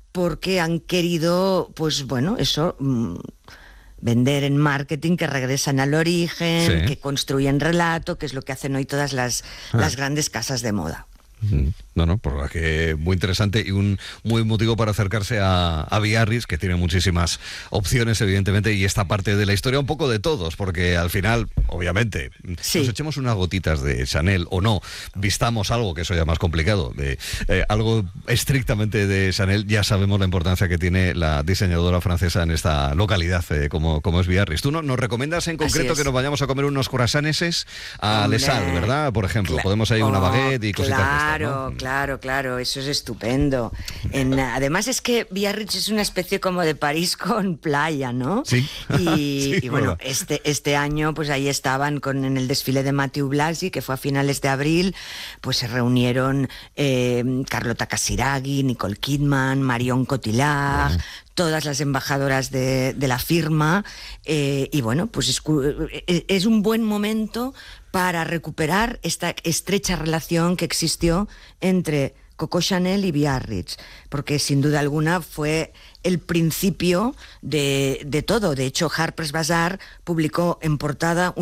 porque han querido, pues bueno, eso... vender en marketing, que regresan al origen, que construyen relato, que es lo que hacen hoy todas las grandes casas de moda. No, por la que muy interesante y un muy motivo para acercarse a Biarritz, que tiene muchísimas opciones, evidentemente, y esta parte de la historia un poco de todos, porque al final, obviamente, nos echemos unas gotitas de Chanel o no, vistamos algo, que eso ya es más complicado, de algo estrictamente de Chanel, ya sabemos la importancia que tiene la diseñadora francesa en esta localidad, como es Biarritz. ¿Tú nos recomiendas en concreto que nos vayamos a comer unos croissants a Les Halles, verdad? Por ejemplo, podemos ir una baguette y cositas de estas, ¿no? Claro, eso es estupendo. Además es que Biarritz es una especie como de París con playa, ¿no? Sí. Y bueno, este año pues ahí estaban en el desfile de Mathieu Blasi, que fue a finales de abril, pues se reunieron Carlota Casiraghi, Nicole Kidman, Marion Cotillard, todas las embajadoras de la firma, y bueno, pues es un buen momento para recuperar esta estrecha relación que existió entre Coco Chanel y Biarritz, porque sin duda alguna fue el principio de todo. De hecho, Harper's Bazaar publicó en portada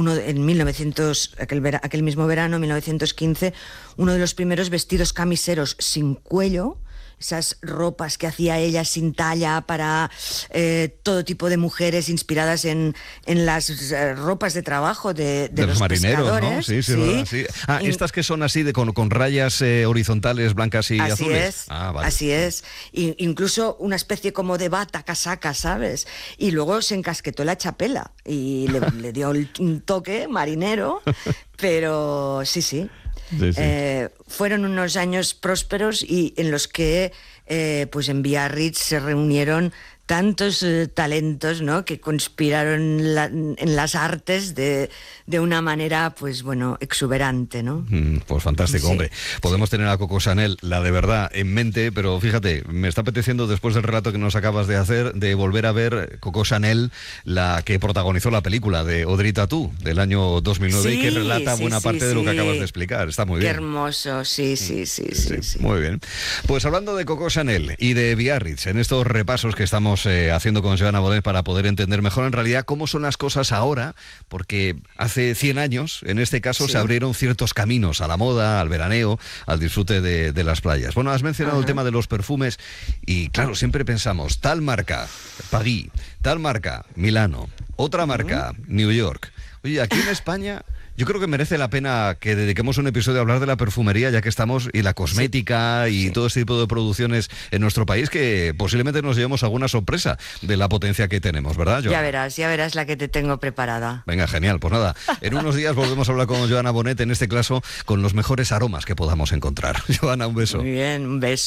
aquel mismo verano, 1915, uno de los primeros vestidos camiseros sin cuello, esas ropas que hacía ella sin talla para todo tipo de mujeres, inspiradas en las ropas de trabajo de los marineros, pescadores. ¿no? Sí. ¿Verdad? Sí. Estas que son así con rayas horizontales blancas y azules. Vale. Así es. Incluso una especie como de bata, casaca, ¿sabes? Y luego se encasquetó la chapela y le dio un toque marinero, pero sí. Fueron unos años prósperos y en los que pues en Biarritz se reunieron tantos talentos, ¿no?, que conspiraron en las artes de una manera, pues bueno, exuberante, ¿no? Pues fantástico, hombre. Podemos tener a Coco Chanel, la de verdad, en mente, pero fíjate, me está apeteciendo, después del relato que nos acabas de hacer, de volver a ver Coco Chanel, la que protagonizó la película de Audrey Tautou, del año 2009, y que relata buena parte de lo que acabas de explicar. Está muy bien. Qué hermoso, sí. Muy bien. Pues hablando de Coco Chanel y de Biarritz, en estos repasos que estamos haciendo con Joana Bonet para poder entender mejor en realidad cómo son las cosas ahora, porque hace 100 años, en este caso, se abrieron ciertos caminos a la moda, al veraneo, al disfrute de las playas. Bueno, has mencionado el tema de los perfumes y claro, siempre pensamos, tal marca, París, tal marca, Milano, otra marca, New York. Oye, aquí en España... Yo creo que merece la pena que dediquemos un episodio a hablar de la perfumería, ya que estamos, y la cosmética y todo este tipo de producciones en nuestro país, que posiblemente nos llevemos alguna sorpresa de la potencia que tenemos, ¿verdad, Joana? Ya verás la que te tengo preparada. Venga, genial. Pues nada, en unos días volvemos a hablar con Joana Bonet, en este caso, con los mejores aromas que podamos encontrar. Joana, un beso. Muy bien, un beso.